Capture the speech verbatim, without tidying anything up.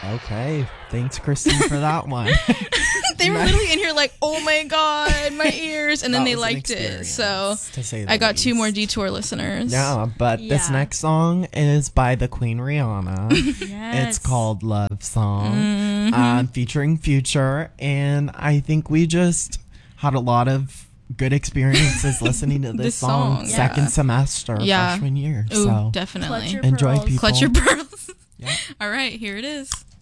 Okay, thanks, Christine, for that one. They were literally in here like, oh my god, my ears, and then That they was an liked it. So to say the I got two least. more Detour listeners. Yeah, but Yeah. this next song is by the Queen Rihanna. Yes. It's called Love Song, Mm-hmm. um, featuring Future, and I think we just had a lot of good experiences listening to this, This song, song, second yeah. semester Yeah. freshman year. Ooh, so definitely. Clutch your enjoy, pearls. people. Clutch your pearls. Yep. All right, here it is.